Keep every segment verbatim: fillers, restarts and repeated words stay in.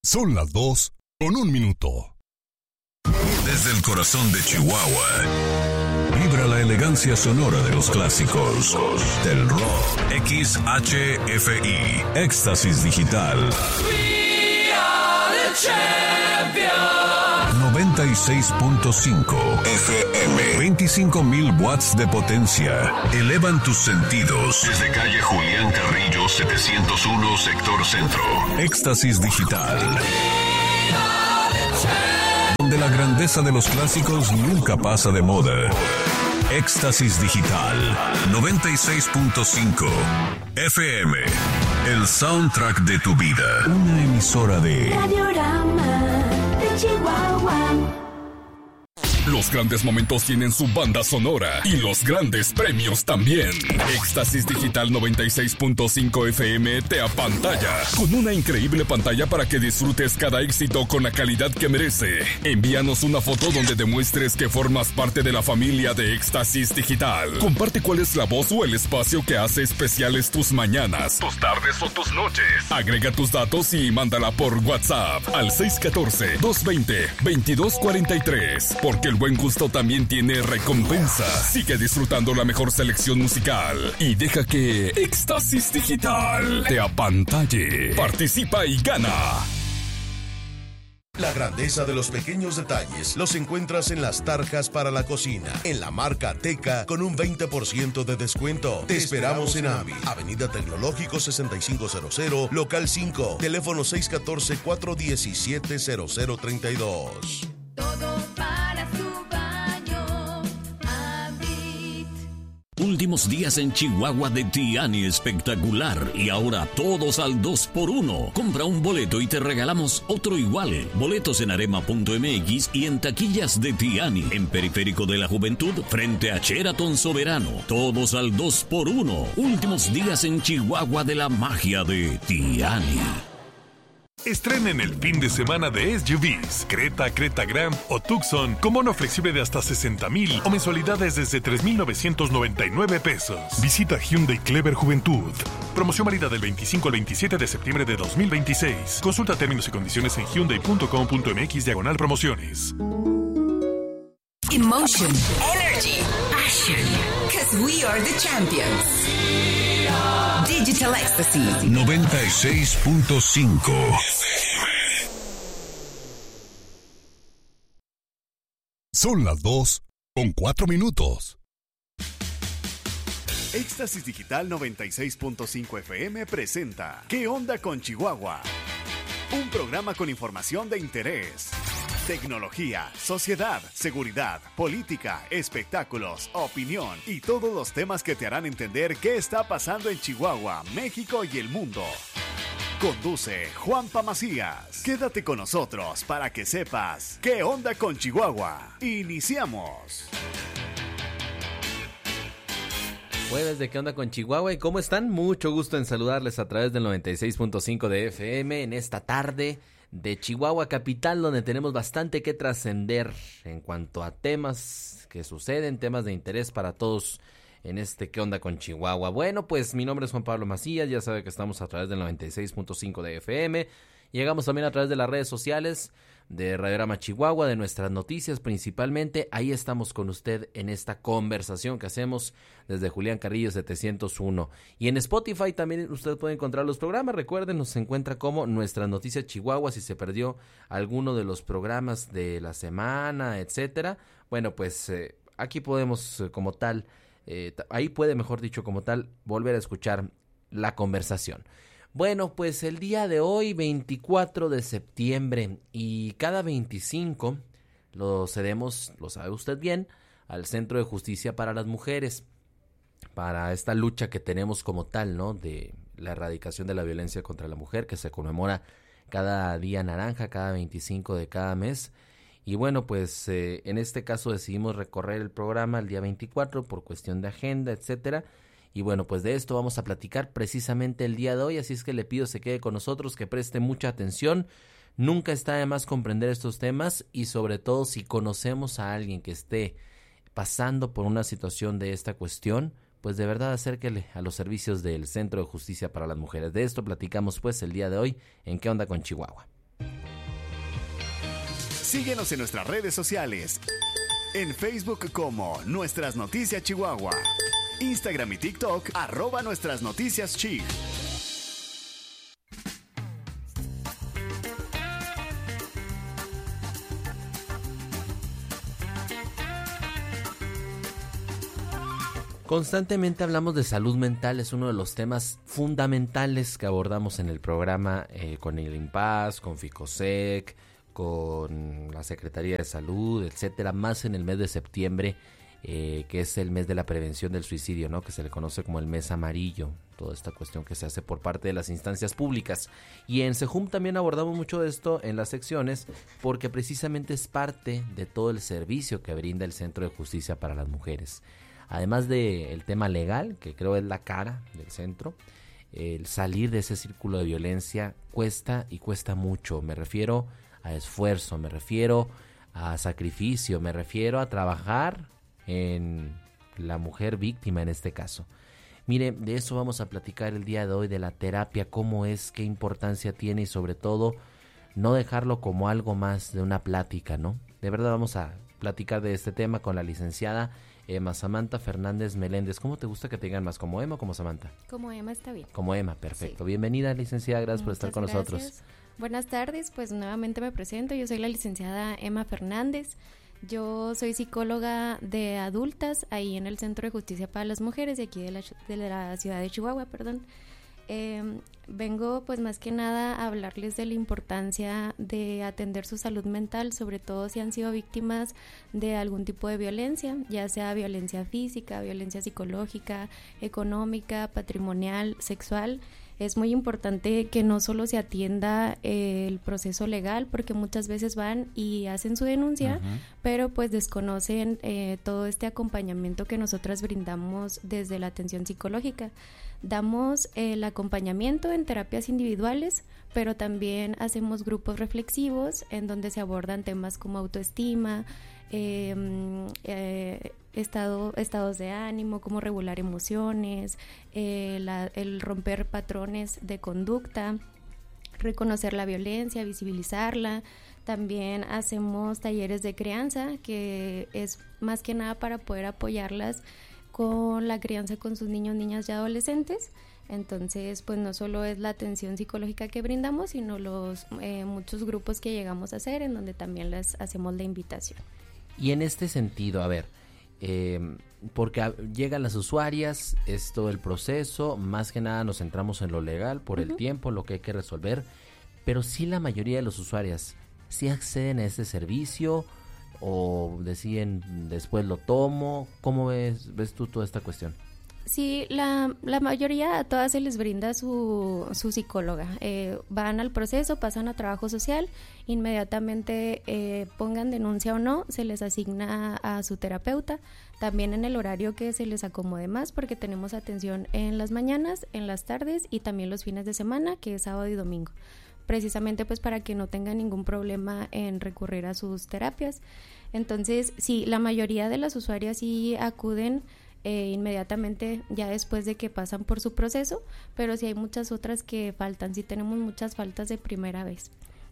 Son las dos con un minuto. Desde el corazón de Chihuahua, vibra la elegancia sonora de los clásicos del rock. X H F I, Éxtasis Digital. We are the champions. noventa y seis punto cinco F M. veinticinco mil watts de potencia. Elevan tus sentidos. Desde calle Julián Carrillo setecientos uno, sector centro. Éxtasis Digital. Donde la grandeza de los clásicos nunca pasa de moda. Éxtasis Digital. noventa y seis punto cinco F M. El soundtrack de tu vida. Una emisora de Radiorama de Chihuahua. Los grandes momentos tienen su banda sonora y los grandes premios también. Éxtasis Digital noventa y seis punto cinco F M te apantalla con una increíble pantalla para que disfrutes cada éxito con la calidad que merece. Envíanos una foto donde demuestres que formas parte de la familia de Éxtasis Digital. Comparte cuál es la voz o el espacio que hace especiales tus mañanas, tus tardes o tus noches. Agrega tus datos y mándala por WhatsApp al seis uno cuatro, dos dos cero, dos dos cuatro tres. Porque el buen gusto también tiene recompensa. Sigue disfrutando la mejor selección musical y deja que Éxtasis Digital te apantalle. Participa y gana. La grandeza de los pequeños detalles los encuentras en las tarjas para la cocina, en la marca Teca, con un veinte por ciento de descuento. Te esperamos en A M I, Avenida Tecnológico sesenta y cinco cero cero, local cinco, teléfono seis uno cuatro, cuatro uno siete, cero cero tres dos. Todo para su baño. Ambit. Últimos días en Chihuahua de Tiani espectacular y ahora todos al dos por uno. Compra un boleto y te regalamos otro igual. Boletos en arema punto m x y en taquillas de Tiani, en Periférico de la Juventud, frente a Sheraton Soberano. Todos al dos por uno. Últimos días en Chihuahua de la magia de Tiani. Estrenen el fin de semana de S U Vs, Creta, Creta Grand o Tucson con bono flexible de hasta sesenta mil o mensualidades desde tres mil novecientos noventa y nueve pesos. Visita Hyundai Clever Juventud. Promoción válida del veinticinco al veintisiete de septiembre de dos mil veintiséis. Consulta términos y condiciones en hyundai punto com punto m x diagonal promociones. Emotion, energy, passion, because we are the champions. Digital Ecstasy noventa y seis punto cinco. Son las dos con cuatro minutos. Éxtasis Digital noventa y seis punto cinco F M presenta ¿Qué onda con Chihuahua? Un programa con información de interés. Tecnología, sociedad, seguridad, política, espectáculos, opinión y todos los temas que te harán entender qué está pasando en Chihuahua, México y el mundo. Conduce Juanpa Macías. Quédate con nosotros para que sepas qué onda con Chihuahua. Iniciamos. Jueves de ¿Qué onda con Chihuahua? ¿Y cómo están? Mucho gusto en saludarles a través del noventa y seis punto cinco de F M en esta tarde de Chihuahua capital, donde tenemos bastante que trascender en cuanto a temas que suceden, temas de interés para todos en este ¿Qué onda con Chihuahua? Bueno, pues mi nombre es Juan Pablo Macías, ya sabe que estamos a través del noventa y seis punto cinco de F M, llegamos también a través de las redes sociales de Radiorama Chihuahua, de nuestras noticias principalmente. Ahí estamos con usted en esta conversación que hacemos desde Julián Carrillo setecientos uno. Y en Spotify también usted puede encontrar los programas. Recuerden, nos encuentra como Nuestras Noticias Chihuahua. Si se perdió alguno de los programas de la semana, etcétera, bueno, pues eh, aquí podemos eh, como tal, eh, ahí puede, mejor dicho, como tal, volver a escuchar la conversación. Bueno, pues el día de hoy, veinticuatro de septiembre, y cada veinticinco lo cedemos, lo sabe usted bien, al Centro de Justicia para las Mujeres, para esta lucha que tenemos como tal, ¿no?, de la erradicación de la violencia contra la mujer, que se conmemora cada día naranja, cada veinticinco de cada mes. Y bueno, pues eh, en este caso decidimos recorrer el programa el día veinticuatro por cuestión de agenda, etcétera. Y bueno, pues de esto vamos a platicar precisamente el día de hoy, así es que le pido se quede con nosotros, que preste mucha atención. Nunca está de más comprender estos temas y sobre todo si conocemos a alguien que esté pasando por una situación de esta cuestión, pues de verdad acérquele a los servicios del Centro de Justicia para las Mujeres. De esto platicamos pues el día de hoy en ¿Qué onda con Chihuahua? Síguenos en nuestras redes sociales. En Facebook como Nuestras Noticias Chihuahua. Instagram y TikTok, arroba Nuestras Noticias Chi. Constantemente hablamos de salud mental, es uno de los temas fundamentales que abordamos en el programa eh, con el INPAS, con FICOSEC, con la Secretaría de Salud, etcétera, más en el mes de septiembre, eh, que es el mes de la prevención del suicidio, ¿no? Que se le conoce como el mes amarillo, toda esta cuestión que se hace por parte de las instancias públicas. Y en SEJUM también abordamos mucho de esto en las secciones, porque precisamente es parte de todo el servicio que brinda el Centro de Justicia para las Mujeres. Además del tema legal, que creo es la cara del centro, el salir de ese círculo de violencia cuesta y cuesta mucho. Me refiero a esfuerzo, me refiero a sacrificio, me refiero a trabajar en la mujer víctima en este caso. Mire, de eso vamos a platicar el día de hoy, de la terapia, cómo es, qué importancia tiene y sobre todo no dejarlo como algo más de una plática, ¿no? De verdad vamos a platicar de este tema con la licenciada Emma Samantha Fernández Meléndez. ¿Cómo te gusta que te digan más? ¿Como Emma o como Samantha? Como Emma está bien. Como Emma, perfecto. Sí. Bienvenida, licenciada, gracias Muchas por estar con gracias. nosotros. Buenas tardes, pues nuevamente me presento. Yo soy la licenciada Emma Fernández. Yo soy psicóloga de adultas ahí en el Centro de Justicia para las Mujeres de aquí de la, de la ciudad de Chihuahua, perdón. Eh, vengo pues más que nada a hablarles de la importancia de atender su salud mental, sobre todo si han sido víctimas de algún tipo de violencia, ya sea violencia física, violencia psicológica, económica, patrimonial, sexual. Es muy importante que no solo se atienda eh, el proceso legal, porque muchas veces van y hacen su denuncia, uh-huh. pero pues desconocen eh, todo este acompañamiento que nosotras brindamos desde la atención psicológica. Damos el acompañamiento en terapias individuales, pero también hacemos grupos reflexivos en donde se abordan temas como autoestima, eh, eh, estado, estados de ánimo, cómo regular emociones, eh, la, el romper patrones de conducta, reconocer la violencia, visibilizarla. También hacemos talleres de crianza, que es más que nada para poder apoyarlas con la crianza con sus niños, niñas y adolescentes. Entonces, pues no solo es la atención psicológica que brindamos, sino los eh, muchos grupos que llegamos a hacer, en donde también les hacemos la invitación. Y en este sentido, a ver, eh, porque a, llegan las usuarias, es todo el proceso, más que nada nos centramos en lo legal, por uh-huh. el tiempo, lo que hay que resolver, pero sí la mayoría de los usuarias sí acceden a este servicio, o deciden después lo tomo. ¿Cómo ves, ves tú toda esta cuestión? Sí, la, la mayoría a todas se les brinda su, su psicóloga. Eh, van al proceso, pasan a trabajo social, inmediatamente eh, pongan denuncia o no, se les asigna a su terapeuta, también en el horario que se les acomode más, porque tenemos atención en las mañanas, en las tardes y también los fines de semana, que es sábado y domingo. Precisamente pues para que no tengan ningún problema en recurrir a sus terapias. Entonces, sí, la mayoría de las usuarias sí acuden eh, inmediatamente ya después de que pasan por su proceso, pero sí hay muchas otras que faltan, sí tenemos muchas faltas de primera vez.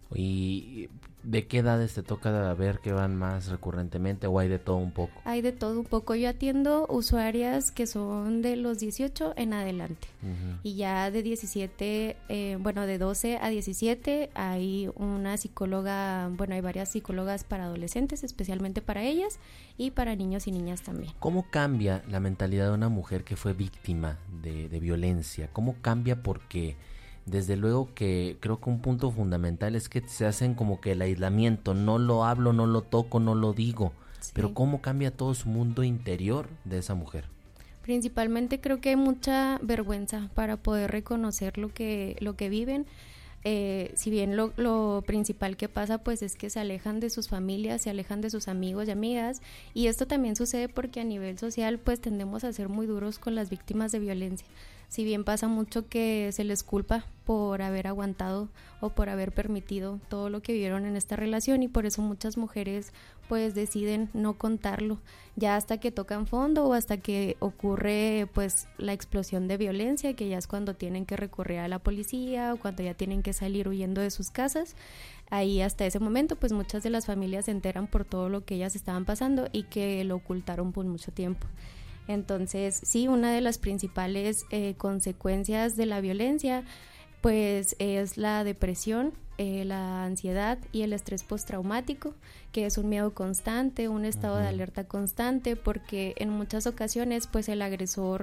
¿Y de qué edades te toca ver que van más recurrentemente o hay de todo un poco? Hay de todo un poco. Yo atiendo usuarias que son de los dieciocho en adelante. Uh-huh. Y ya de diecisiete, eh, bueno, de doce a diecisiete hay una psicóloga, bueno, hay varias psicólogas para adolescentes, especialmente para ellas y para niños y niñas también. ¿Cómo cambia la mentalidad de una mujer que fue víctima de, de violencia? ¿Cómo cambia? Porque desde luego que creo que un punto fundamental es que se hacen como que el aislamiento, no lo hablo, no lo toco, no lo digo, sí. Pero ¿cómo cambia todo su mundo interior de esa mujer? Principalmente creo que hay mucha vergüenza para poder reconocer lo que, lo que viven. Eh, si bien lo, lo principal que pasa pues es que se alejan de sus familias, se alejan de sus amigos y amigas, y esto también sucede porque a nivel social pues tendemos a ser muy duros con las víctimas de violencia. si bien pasa mucho que se les culpa por haber aguantado o por haber permitido todo lo que vivieron en esta relación, y por eso muchas mujeres pues deciden no contarlo ya hasta que tocan fondo o hasta que ocurre pues la explosión de violencia, que ya es cuando tienen que recurrir a la policía o cuando ya tienen que salir huyendo de sus casas. Ahí hasta ese momento pues muchas de las familias se enteran por todo lo que ellas estaban pasando y que lo ocultaron por mucho tiempo. Entonces sí, una de las principales eh, consecuencias de la violencia pues es la depresión, eh, la ansiedad y el estrés postraumático, que es un miedo constante, un estado uh-huh. de alerta constante, porque en muchas ocasiones pues el agresor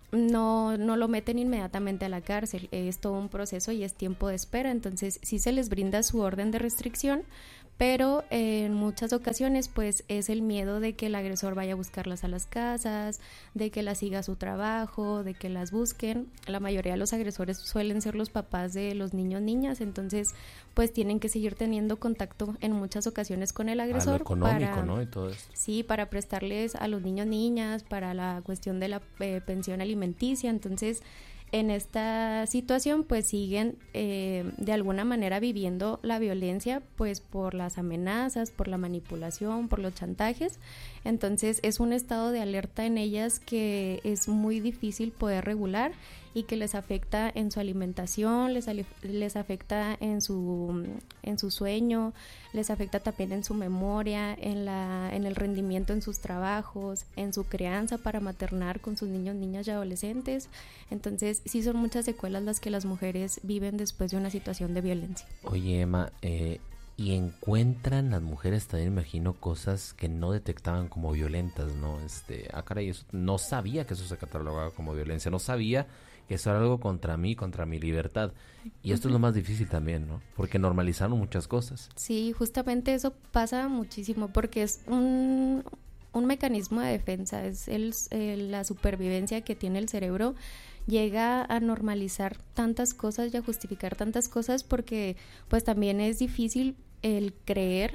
no, no lo meten inmediatamente a la cárcel, es todo un proceso y es tiempo de espera. Entonces sí se les brinda su orden de restricción, pero eh, en muchas ocasiones pues es el miedo de que el agresor vaya a buscarlas a las casas, de que las siga a su trabajo, de que las busquen. La mayoría de los agresores suelen ser los papás de los niños niñas, entonces pues tienen que seguir teniendo contacto en muchas ocasiones con el agresor. A lo económico, para, ¿no? Y todo esto. Sí, para prestarles a los niños niñas, para la cuestión de la eh, pensión alimenticia. Entonces en esta situación pues siguen eh, de alguna manera viviendo la violencia pues por las amenazas, por la manipulación, por los chantajes. Entonces es un estado de alerta en ellas que es muy difícil poder regular y que les afecta en su alimentación, les, les afecta en su, en su sueño, les afecta también en su memoria, en, la, en el rendimiento en sus trabajos, en su crianza para maternar con sus niños, niñas y adolescentes. Entonces sí son muchas secuelas las que las mujeres viven después de una situación de violencia. Oye, Emma, eh, y encuentran las mujeres también, imagino, cosas que no detectaban como violentas, ¿no? Este, ah, caray, eso, no sabía que eso se catalogaba como violencia, no sabía que eso era algo contra mí, contra mi libertad. Y esto uh-huh. es lo más difícil también, ¿no? Porque normalizaron muchas cosas. Sí, justamente eso pasa muchísimo, porque es un, un mecanismo de defensa, es el, el, la supervivencia que tiene el cerebro. Llega a normalizar tantas cosas y a justificar tantas cosas porque pues también es difícil el creer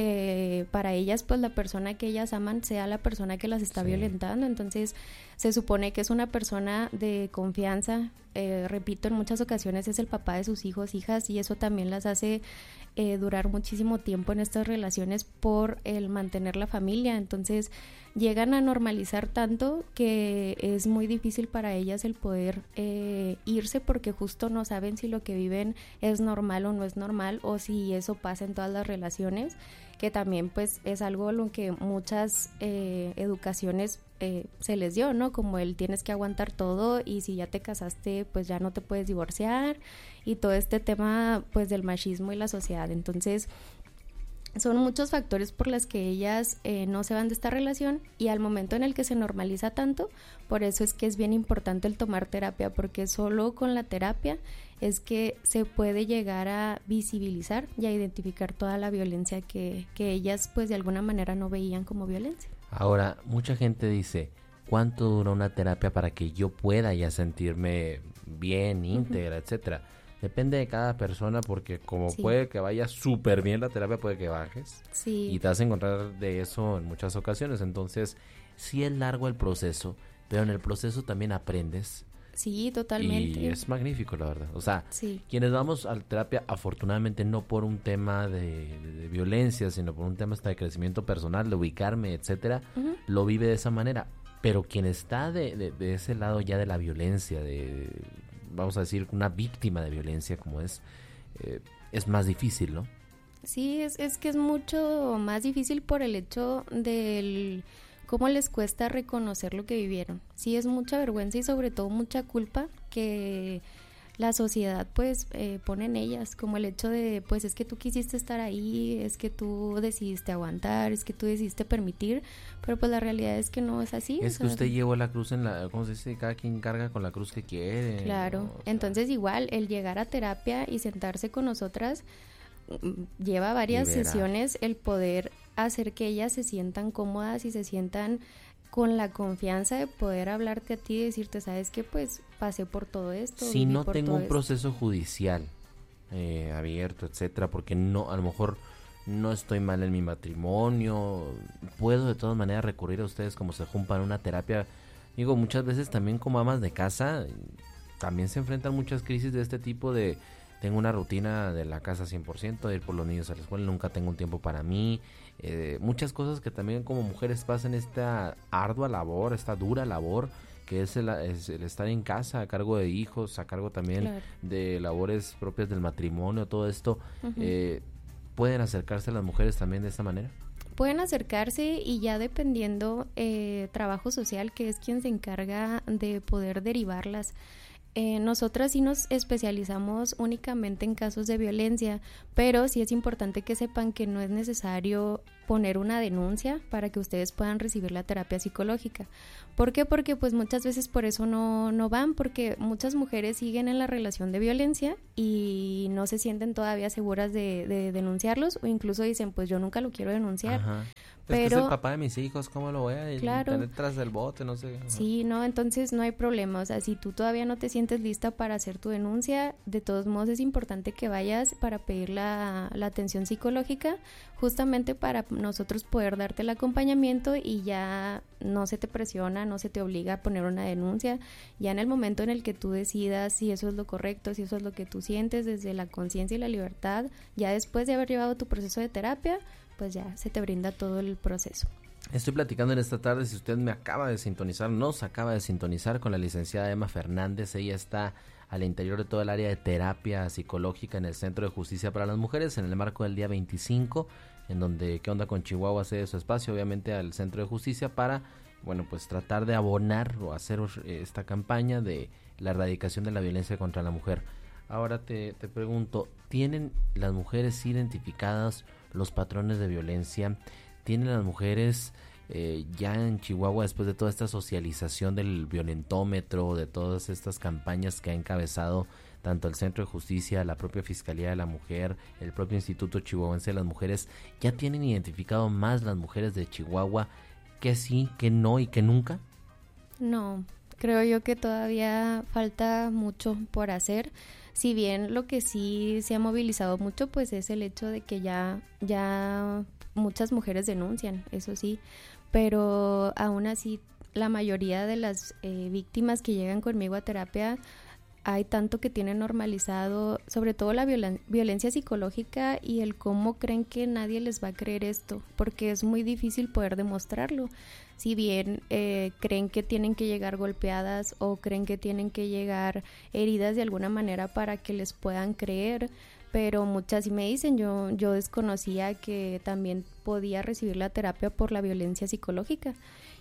que para ellas pues la persona que ellas aman sea la persona que las está sí. violentando. Entonces se supone que es una persona de confianza, eh, repito, en muchas ocasiones es el papá de sus hijos, hijas, y eso también las hace eh, durar muchísimo tiempo en estas relaciones por el mantener la familia. Entonces llegan a normalizar tanto que es muy difícil para ellas el poder eh, irse, porque justo no saben si lo que viven es normal o no es normal, o si eso pasa en todas las relaciones, que también pues es algo a lo que muchas eh, educaciones eh, se les dio, ¿no? Como el tienes que aguantar todo y si ya te casaste pues ya no te puedes divorciar, y todo este tema pues del machismo y la sociedad. Entonces son muchos factores por los que ellas eh, no se van de esta relación, y al momento en el que se normaliza tanto, por eso es que es bien importante el tomar terapia, porque solo con la terapia es que se puede llegar a visibilizar y a identificar toda la violencia que, que ellas pues de alguna manera no veían como violencia. Ahora, mucha gente dice, ¿cuánto dura una terapia para que yo pueda ya sentirme bien, íntegra, uh-huh. etcétera? Depende de cada persona, porque como sí. puede que vaya súper bien la terapia, puede que bajes. Sí. Y te vas a encontrar de eso en muchas ocasiones. Entonces, sí es largo el proceso, pero en el proceso también aprendes. Sí, totalmente. Y es magnífico, la verdad. O sea, sí. quienes vamos a la terapia, afortunadamente, no por un tema de, de, de violencia, sino por un tema hasta de crecimiento personal, de ubicarme, etcétera, uh-huh. lo vive de esa manera. Pero quien está de, de, de ese lado ya de la violencia, de... vamos a decir, una víctima de violencia como es, eh, es más difícil, ¿no? Sí, es, es que es mucho más difícil por el hecho del cómo les cuesta reconocer lo que vivieron. Sí, es mucha vergüenza y sobre todo mucha culpa que la sociedad pues eh, pone en ellas, como el hecho de pues es que tú quisiste estar ahí, es que tú decidiste aguantar, es que tú decidiste permitir, pero pues la realidad es que no es así. Es que usted llevó la cruz en la, ¿cómo se dice? Cada quien carga con la cruz que quiere. Claro, ¿no? O sea, entonces igual el llegar a terapia y sentarse con nosotras lleva varias libera. sesiones el poder hacer que ellas se sientan cómodas y se sientan con la confianza de poder hablarte a ti y decirte, ¿sabes qué? Pues pasé por todo esto. Si no por tengo todo un esto. proceso judicial eh, abierto, etcétera, porque no, a lo mejor no estoy mal en mi matrimonio, puedo de todas maneras recurrir a ustedes como se juntan una terapia. Digo, muchas veces también como amas de casa, también se enfrentan muchas crisis de este tipo de, tengo una rutina de la casa cien por ciento, de ir por los niños a la escuela, nunca tengo un tiempo para mí, eh, muchas cosas que también como mujeres pasan esta ardua labor, esta dura labor, que es el, es el estar en casa a cargo de hijos, a cargo también claro. de labores propias del matrimonio, todo esto, uh-huh. eh, ¿pueden acercarse a las mujeres también de esta manera? Pueden acercarse y ya dependiendo eh, trabajo social, que es quien se encarga de poder derivarlas. Eh, nosotras sí nos especializamos únicamente en casos de violencia, pero sí es importante que sepan que no es necesario poner una denuncia para que ustedes puedan recibir la terapia psicológica. ¿Por qué? Porque pues muchas veces por eso no, no van, porque muchas mujeres siguen en la relación de violencia y no se sienten todavía seguras de, de denunciarlos, o incluso dicen, pues yo nunca lo quiero denunciar. Ajá. Pero, es que es el papá de mis hijos, ¿cómo lo voy a claro, tener tras del bote? No sé. Sí, no, entonces no hay problema. O sea, si tú todavía no te sientes lista para hacer tu denuncia, de todos modos es importante que vayas para pedir la, la atención psicológica, justamente para nosotros poder darte el acompañamiento y ya no se te presiona, no se te obliga a poner una denuncia. Ya en el momento en el que tú decidas si eso es lo correcto, si eso es lo que tú sientes desde la conciencia y la libertad, ya después de haber llevado tu proceso de terapia, pues ya se te brinda todo el proceso. Estoy platicando en esta tarde, si usted me acaba de sintonizar, nos acaba de sintonizar con la licenciada Emma Fernández. Ella está al interior de todo el área de terapia psicológica en el Centro de Justicia para las Mujeres, en el marco del día veinticinco, en donde ¿Qué onda con Chihuahua? Cede su espacio obviamente al Centro de Justicia para, bueno, pues tratar de abonar o hacer esta campaña de la erradicación de la violencia contra la mujer. Ahora te, te pregunto, ¿tienen las mujeres identificadas los patrones de violencia? ¿Tienen las mujeres eh, ya en Chihuahua, después de toda esta socialización del violentómetro, de todas estas campañas que ha encabezado tanto el Centro de Justicia, la propia Fiscalía de la Mujer, el propio Instituto Chihuahuense de las Mujeres, ya tienen identificado más las mujeres de Chihuahua que sí, que no y que nunca? No, creo yo que todavía falta mucho por hacer. Si bien lo que sí se ha movilizado mucho, pues es el hecho de que ya, ya muchas mujeres denuncian, eso sí, pero aún así la mayoría de las eh, víctimas que llegan conmigo a terapia, hay tanto que tienen normalizado, sobre todo la violen- violencia psicológica y el cómo creen que nadie les va a creer esto, porque es muy difícil poder demostrarlo. Si bien eh, creen que tienen que llegar golpeadas o creen que tienen que llegar heridas de alguna manera para que les puedan creer, pero muchas sí me dicen, yo, yo desconocía que también podía recibir la terapia por la violencia psicológica.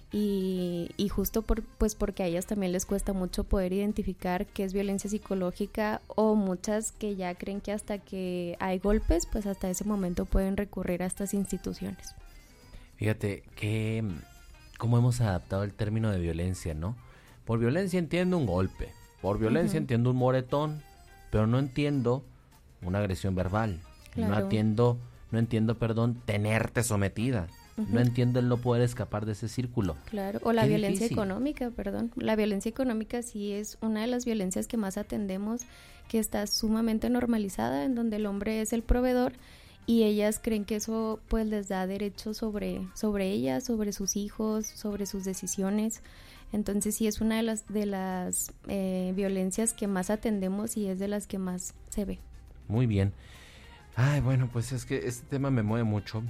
Y, y justo por, pues porque a ellas también les cuesta mucho poder identificar qué es violencia psicológica, o muchas que ya creen que hasta que hay golpes, pues hasta ese momento pueden recurrir a estas instituciones. Fíjate que cómo hemos adaptado el término de violencia, ¿no? Por violencia entiendo un golpe, por violencia uh-huh. entiendo un moretón, pero no entiendo una agresión verbal, claro. no entiendo, no entiendo, perdón, tenerte sometida. No entiendo el no poder escapar de ese círculo. Claro, o la Qué violencia difícil. económica, perdón. La violencia económica sí es una de las violencias que más atendemos, que está sumamente normalizada, en donde el hombre es el proveedor y ellas creen que eso pues les da derecho sobre, sobre ellas, sobre sus hijos, sobre sus decisiones. Entonces sí es una de las, de las eh, violencias que más atendemos y es de las que más se ve. Muy bien. Ay, bueno, pues es que este tema me mueve mucho.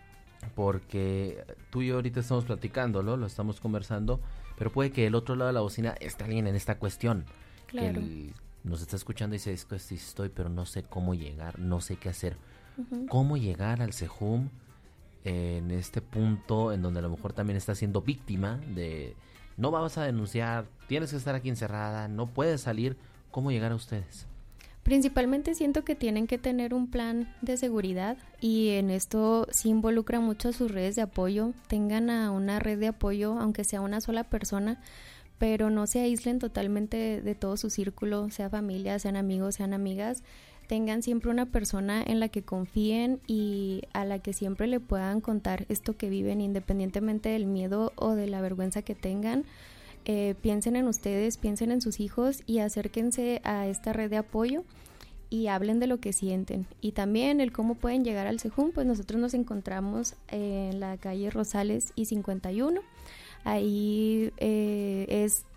Porque tú y yo ahorita estamos platicándolo, lo estamos conversando, pero puede que del otro lado de la bocina esté alguien en esta cuestión. Claro. Que el, nos está escuchando y dice, es que sí estoy, pero no sé cómo llegar, no sé qué hacer. Uh-huh. ¿Cómo llegar al CEJUM eh, en este punto en donde a lo mejor también está siendo víctima de, no vas a denunciar, tienes que estar aquí encerrada, no puedes salir? ¿Cómo llegar a ustedes? Principalmente siento que tienen que tener un plan de seguridad y en esto sí involucra mucho sus redes de apoyo. Tengan a una red de apoyo, aunque sea una sola persona, pero no se aíslen totalmente de, de todo su círculo, sea familia, sean amigos, sean amigas. Tengan siempre una persona en la que confíen y a la que siempre le puedan contar esto que viven, independientemente del miedo o de la vergüenza que tengan. Eh, piensen en ustedes, piensen en sus hijos y acérquense a esta red de apoyo y hablen de lo que sienten. Y también el cómo pueden llegar al CEJUM, pues nosotros nos encontramos en la calle Rosales y cincuenta y uno. Ahí eh, es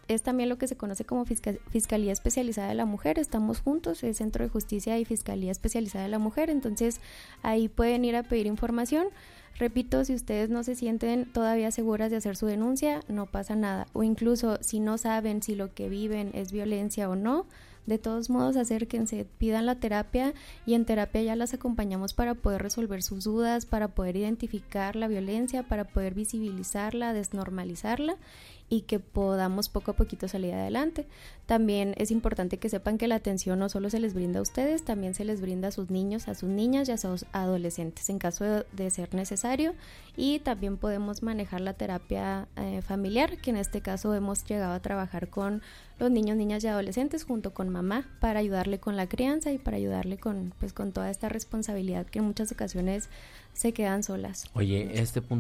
es también lo que se conoce como Fiscal- Fiscalía Especializada de la Mujer. Estamos juntos, es Centro de Justicia y Fiscalía Especializada de la Mujer, entonces ahí pueden ir a pedir información. Repito, si ustedes no se sienten todavía seguras de hacer su denuncia, no pasa nada. O incluso si no saben si lo que viven es violencia o no, de todos modos acérquense, pidan la terapia y en terapia ya las acompañamos para poder resolver sus dudas, para poder identificar la violencia, para poder visibilizarla, desnormalizarla y que podamos poco a poquito salir adelante. También es importante que sepan que la atención no solo se les brinda a ustedes, también se les brinda a sus niños, a sus niñas y a sus adolescentes en caso de, de ser necesario, y también podemos manejar la terapia eh, familiar, que en este caso hemos llegado a trabajar con los niños, niñas y adolescentes junto con mamá para ayudarle con la crianza y para ayudarle con, pues, con toda esta responsabilidad que en muchas ocasiones se quedan solas. Oye, este punto